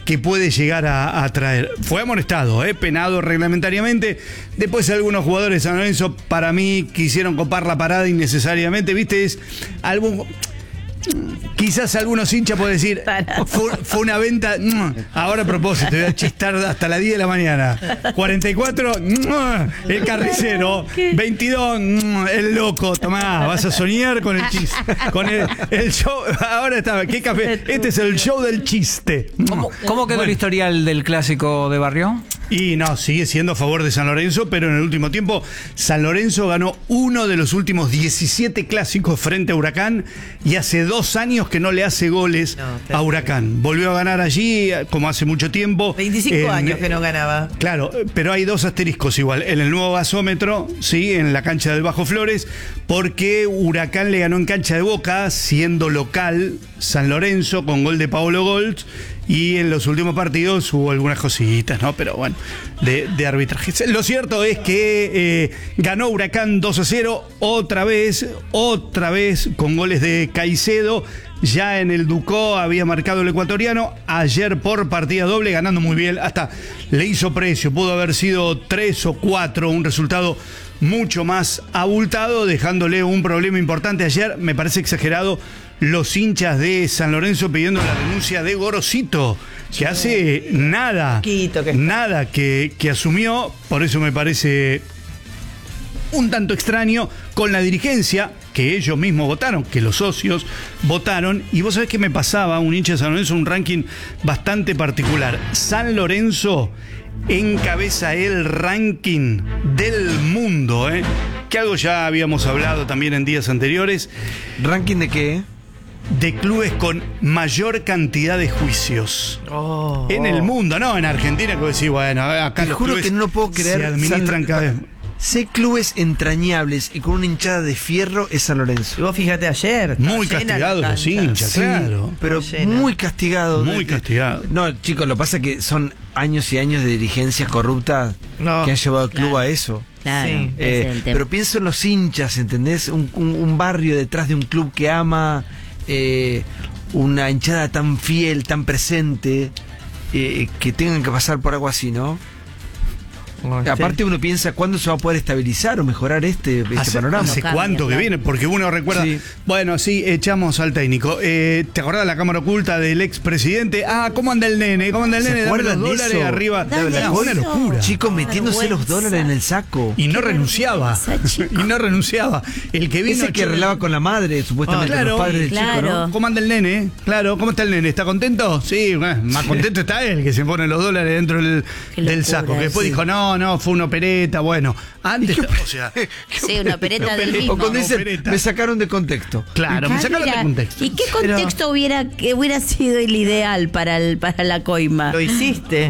que puede llegar a traer. Fue amonestado, penado reglamentariamente. Después algunos jugadores de San Lorenzo, para mí, quisieron copar la parada innecesariamente, ¿viste? Es algo... Quizás algunos hinchas pueden decir, fue una venta, ahora a propósito, voy a chistar hasta las 10 de la mañana. 44, el carnicero. 22, el loco. Tomá, vas a soñar con el chiste. Con el show. Ahora está, ¿qué café? Este es el show del chiste. ¿Cómo quedó el historial del clásico de Barrio? Y no, sigue siendo a favor de San Lorenzo, pero en el último tiempo San Lorenzo ganó uno de los últimos 17 clásicos frente a Huracán y hace 2 años que no le hace goles a Huracán. Volvió a ganar allí como hace mucho tiempo. 25 años que no ganaba. Claro, pero hay 2 asteriscos igual. En el nuevo gasómetro, sí, en la cancha del Bajo Flores, porque Huracán le ganó en cancha de Boca, siendo local San Lorenzo con gol de Paolo Goltz. Y en los últimos partidos hubo algunas cositas, ¿no? Pero bueno, de arbitraje. Lo cierto es que ganó Huracán 2-0, otra vez, con goles de Caicedo. Ya en el Ducó había marcado el ecuatoriano. Ayer por partida doble, ganando muy bien. Hasta le hizo precio. Pudo haber sido 3 o 4, un resultado mucho más abultado, dejándole un problema importante. Ayer me parece exagerado los hinchas de San Lorenzo pidiendo la renuncia de Gorosito, que hace nada que asumió. Por eso me parece un tanto extraño con la dirigencia que ellos mismos votaron, que los socios votaron. Y vos sabés que me pasaba un hincha de San Lorenzo un ranking bastante particular. San Lorenzo encabeza el ranking del mundo, que algo ya habíamos hablado también en días anteriores. ¿Ranking de qué? De clubes con mayor cantidad de juicios en el mundo, no en Argentina, que decís, bueno, acá te los juro clubes que no puedo creer, se administran cada vez. Sé clubes entrañables y con una hinchada de fierro es San Lorenzo. Y vos fíjate ayer. Muy castigados los hinchas, sí, claro. Pero muy castigados. Muy castigados. No, chicos, lo que pasa es que son años y años de dirigencias corruptas que han llevado al club a eso. Claro, sí. Pero pienso en los hinchas, ¿entendés? Un barrio detrás de un club que ama, una hinchada tan fiel, tan presente, que tengan que pasar por algo así, ¿no? Aparte uno piensa cuándo se va a poder estabilizar o mejorar este panorama. ¿Hace cuánto que viene? Porque uno recuerda, bueno, sí, echamos al técnico. ¿Te acordás de la cámara oculta del expresidente? ¿Cómo anda el nene? ¿Cómo anda el nene? Dame los dólares eso? arriba. Una locura. Chicos metiéndose los dólares en el saco. Y no renunciaba. El que vino ese que arreglaba con la madre, supuestamente, los padres del chico, ¿no? ¿Cómo anda el nene? Claro, ¿cómo está el nene? ¿Está contento? Sí, más contento está él, que se pone los dólares dentro del saco. Que después dijo, no, fue una opereta, bueno. Antes, o sea... Sí, una opereta del mismo. O cuando dicen, me sacaron de contexto. Claro, me sacaron de contexto. ¿Y qué contexto hubiera sido el ideal para la coima? Lo hiciste.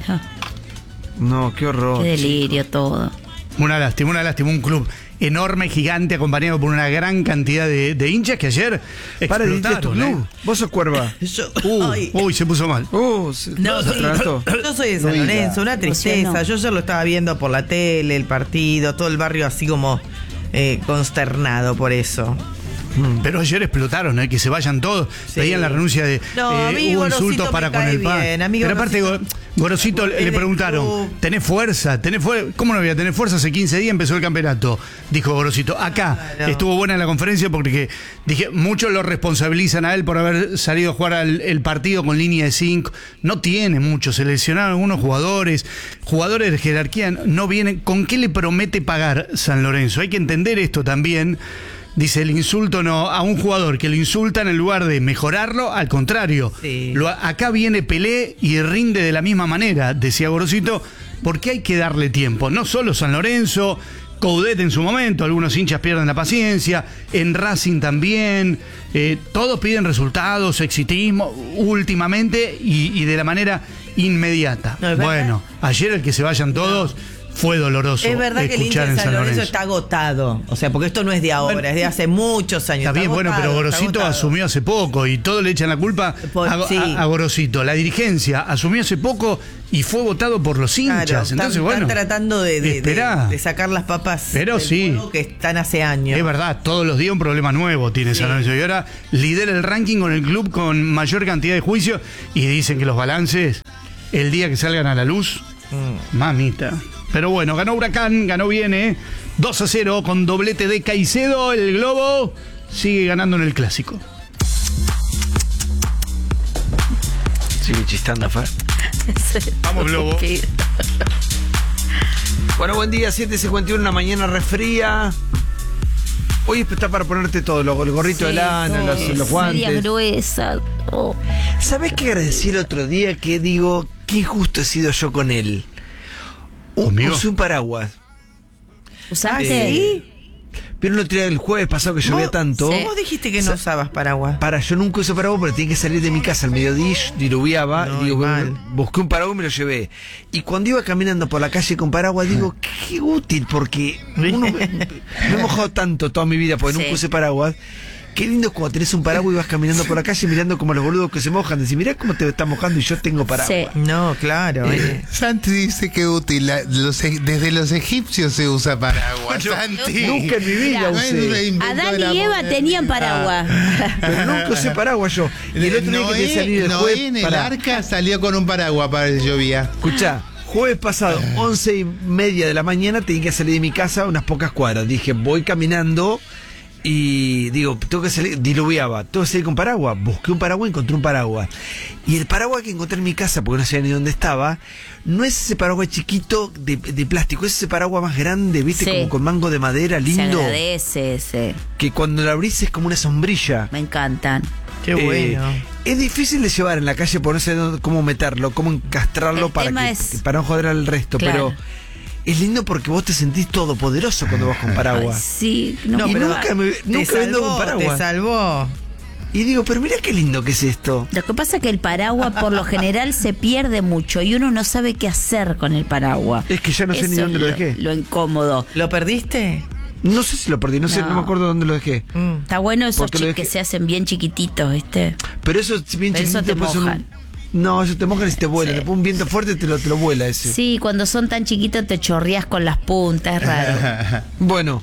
No, qué horror. Qué delirio todo. Una lástima, un club enorme, gigante, acompañado por una gran cantidad de hinchas que ayer explotaron. Vos sos Cuerva. Uy, se puso mal. Yo soy de San Lorenzo, una tristeza. Yo ayer lo estaba viendo por la tele, el partido, todo el barrio así como consternado por eso. Pero ayer explotaron, que se vayan todos. Pedían la renuncia de... hubo insultos para con el PAN. Pero aparte, Gorosito le preguntaron, ¿tenés fuerza? ¿Cómo no voy a tener fuerza? Hace 15 días empezó el campeonato, dijo Gorosito. Acá estuvo buena la conferencia porque dije, muchos lo responsabilizan a él por haber salido a jugar el partido con línea de 5. No tiene mucho, se lesionaron algunos jugadores de jerarquía, no vienen. ¿Con qué le promete pagar San Lorenzo? Hay que entender esto también. Dice, el insulto no a un jugador que lo insultan en lugar de mejorarlo, al contrario. Acá viene Pelé y rinde de la misma manera, decía Gorosito, porque hay que darle tiempo. No solo San Lorenzo, Coudet en su momento, algunos hinchas pierden la paciencia, en Racing también, todos piden resultados, exitismo, últimamente y de la manera inmediata. Bueno, ayer el que se vayan todos fue doloroso. Es verdad que el hincha escuchar de en San Lorenzo está agotado. O sea, porque esto no es de ahora, Bueno, es de hace muchos años. Está bien, agotado, bueno, pero está Gorosito agotado. asumió hace poco y todo le echan la culpa Sí. a Gorosito. La dirigencia asumió hace poco y fue votado por los hinchas. Claro, Entonces, están bueno, tratando esperá. de sacar las papas Pero del sí. fuego que están hace años. Es verdad, todos los días un problema nuevo tiene San Lorenzo. Y ahora lidera el ranking con el club con mayor cantidad de juicios. Y dicen que los balances, el día que salgan a la luz, mamita. Pero bueno, ganó Huracán, ganó bien, 2-0 con doblete de Caicedo. El Globo sigue ganando en el Clásico. Sigue chistando, Fer. Vamos, Globo. Bueno, buen día, 7:51, una mañana refría. Hoy está para ponerte todo, el gorrito de lana, los guantes. Media gruesa. Oh. ¿Sabés qué agradecí el otro día? Que digo, qué injusto he sido yo con él. ¿Conmigo? Usé un paraguas. ¿Usaste? ¿Sí? Pero no tiré el jueves pasado que llovía tanto. Sí. Vos dijiste que no usabas paraguas. Yo nunca uso paraguas, pero tenía que salir de mi casa al mediodía, diluviaba, No, y digo, mal. busqué un paraguas y me lo llevé. Y cuando iba caminando por la calle con paraguas, digo, qué útil, porque uno me he mojado tanto toda mi vida porque Sí. nunca usé paraguas. Qué lindo es cuando tenés un paraguas y vas caminando por la calle mirando como los boludos que se mojan. Decís, mirá cómo te estás mojando y yo tengo paraguas. Sí. No, claro. Santi dice que útil. Desde los egipcios se usa paraguas. Santi. Nunca en mi vida No es un usé. invento de Adán la y Eva tenían paraguas. Pero nunca usé paraguas yo. Y el otro día que tenía que salir el Noé jueves. en el pará. arca salió con un paraguas para que llovía. Escuchá, jueves pasado, 11:30 de la mañana, tenía que salir de mi casa unas pocas cuadras. Dije, voy caminando y digo, tengo que salir, diluviaba, tengo que salir con paraguas. Busqué un paraguas, encontré un paraguas. Y el paraguas que encontré en mi casa, porque no sabía ni dónde estaba, no es ese paraguas chiquito de plástico, es ese paraguas más grande, ¿viste? Sí. Como con mango de madera, Se lindo. agradece ese. Que cuando lo abrís es como una sombrilla. Me encantan. Qué bueno. Es difícil de llevar en la calle por no saber cómo meterlo, cómo encastrarlo El para, tema es- para no joder al resto. Claro. Pero es lindo porque vos te sentís todopoderoso cuando vas con Ay, paraguas. sí, No, Y pero nunca te vendo un salvó, paraguas. te salvó. Y digo, pero mira qué lindo que es esto. Lo que pasa es que el paraguas por lo general se pierde mucho y uno no sabe qué hacer con el paraguas. Es que ya no sé ni Eso dónde es lo dejé. Lo incómodo. ¿Lo perdiste? No sé si lo perdí, no sé, No. no me acuerdo dónde lo dejé. Está bueno esos Porque lo dejé- que se hacen bien chiquititos, ¿viste? Pero eso es bien Pero eso chiquitito, te pues son- mojan. No, eso te mojan y se te vuelan. Sí. Después un viento fuerte te lo vuela ese. Sí, cuando son tan chiquitos te chorreas con las puntas, es raro. Bueno,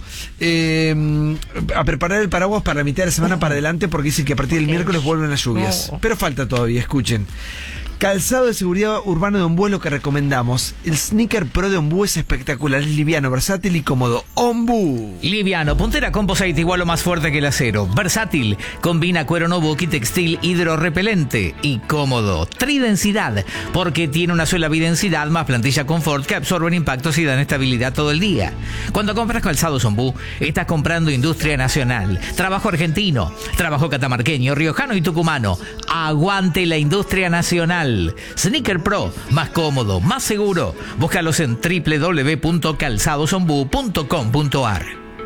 a preparar el paraguas para la mitad de la semana para adelante porque dicen que a partir del miércoles vuelven las lluvias. Pero falta todavía, escuchen. Calzado de seguridad urbano de Ombú es lo que recomendamos. El Sneaker Pro de Ombú es espectacular, es liviano, versátil y cómodo. Ombú. Liviano, puntera composite igual o más fuerte que el acero. Versátil, combina cuero Nobuki textil hidrorrepelente y cómodo. Tridensidad, porque tiene una sola bidensidad más plantilla confort que absorben impactos y dan estabilidad todo el día. Cuando compras calzados Ombú, estás comprando industria nacional. Trabajo argentino, trabajo catamarqueño, riojano y tucumano. Aguante la industria nacional. Sneaker Pro, más cómodo, más seguro. Búscalos en www.calzadosombú.com.ar.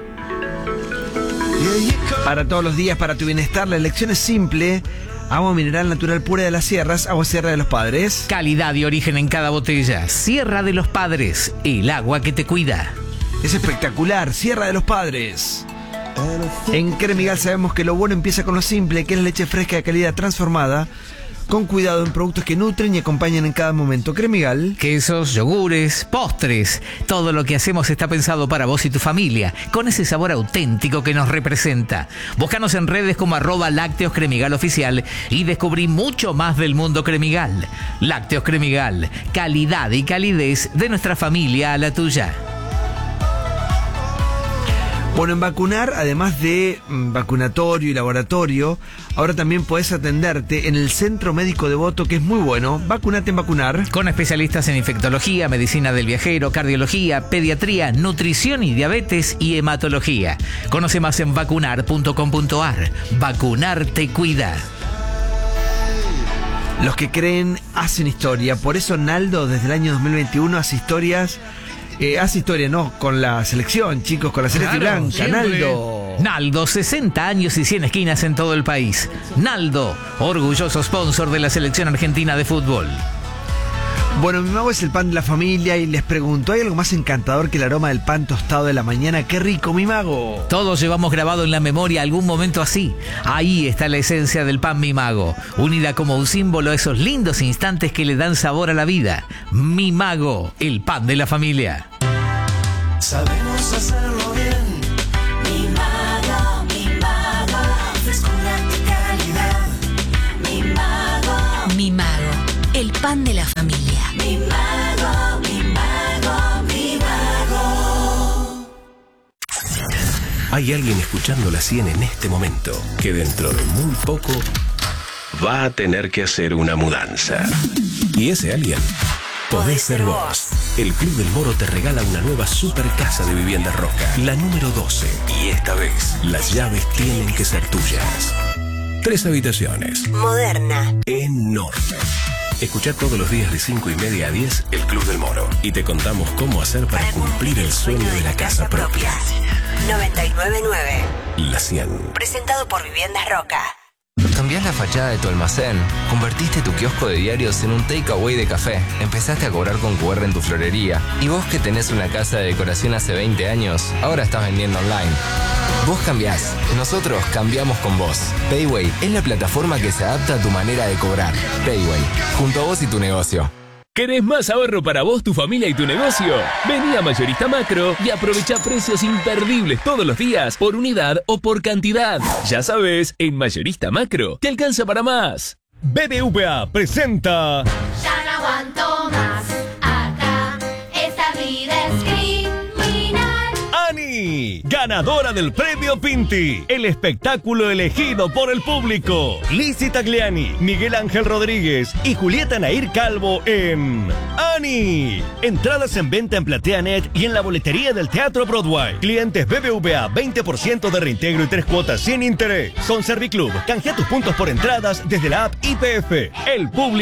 Para todos los días, para tu bienestar, la elección es simple. Agua mineral natural pura de las sierras, agua Sierra de los Padres. Calidad y origen en cada botella. Sierra de los Padres, el agua que te cuida. Es espectacular, Sierra de los Padres. En Cremigal sabemos que lo bueno empieza con lo simple, que es la leche fresca de calidad transformada, con cuidado en productos que nutren y acompañan en cada momento. Cremigal. Quesos, yogures, postres. Todo lo que hacemos está pensado para vos y tu familia, con ese sabor auténtico que nos representa. Búscanos en redes como @Lácteos Cremigal Oficial y descubrí mucho más del mundo Cremigal. Lácteos Cremigal, calidad y calidez de nuestra familia a la tuya. Bueno, en vacunar, además de vacunatorio y laboratorio, ahora también podés atenderte en el Centro Médico Devoto, que es muy bueno. Vacunate en Vacunar. Con especialistas en infectología, medicina del viajero, cardiología, pediatría, nutrición y diabetes y hematología. Conoce más en vacunar.com.ar. Vacunar te cuida. Los que creen hacen historia. Por eso Naldo desde el año 2021 hace historias. Hace historia, ¿no? Con la selección, chicos, con la celeste y Claro, blanca. siempre. Naldo. Naldo, 60 años y 100 esquinas en todo el país. Naldo, orgulloso sponsor de la selección argentina de fútbol. Bueno, mi mago es el pan de la familia y les pregunto, ¿hay algo más encantador que el aroma del pan tostado de la mañana? ¡Qué rico, mi mago! Todos llevamos grabado en la memoria algún momento así. Ahí está la esencia del pan Mi Mago, unida como un símbolo a esos lindos instantes que le dan sabor a la vida. Mi Mago, el pan de la familia. Sabemos hacerlo bien. Mi mago, frescura y calidad. Mi mago. Mi Mago, el pan de la familia. Mi mago, mi mago, mi mago. Hay alguien escuchando la 100 en este momento que dentro de muy poco va a tener que hacer una mudanza. Y ese alguien podés ser vos. El Club del Moro te regala una nueva super casa de vivienda Roca, la número 12. Y esta vez, las llaves tienen que ser tuyas. 3 habitaciones. Moderna. Enorme. Escuchá todos los días de 5:30 a 10 el Club del Moro. Y te contamos cómo hacer para cumplir el sueño de la casa propia. 99.9. La 100. Presentado por Viviendas Roca. Cambiás la fachada de tu almacén, convertiste tu kiosco de diarios en un takeaway de café, empezaste a cobrar con QR en tu florería, y vos que tenés una casa de decoración hace 20 años, ahora estás vendiendo online. Vos cambiás, nosotros cambiamos con vos. Payway es la plataforma que se adapta a tu manera de cobrar. Payway, junto a vos y tu negocio. ¿Querés más ahorro para vos, tu familia y tu negocio? Vení a Mayorista Macro y aprovecha precios imperdibles todos los días, por unidad o por cantidad. Ya sabes, en Mayorista Macro te alcanza para más. BBVA presenta... Ya no aguanto más, acá, esta vida es criminal. ¡Ani! Ganadora del Premio Pinti, el espectáculo elegido por el público. Lizzy Tagliani, Miguel Ángel Rodríguez y Julieta Nair Calvo en ¡Ani! Entradas en venta en PlateaNet y en la boletería del Teatro Broadway. Clientes BBVA, 20% de reintegro y 3 cuotas sin interés. Con Serviclub, canjea tus puntos por entradas desde la app IPF. El público